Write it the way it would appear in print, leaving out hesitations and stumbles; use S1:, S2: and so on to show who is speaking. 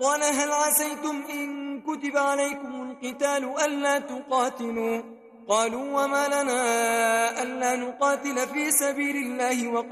S1: قال هل عسيتم إن كتب عليكم القتال ألا تقاتلوا؟ قالوا وما لنا ألا نقاتل في سبيل الله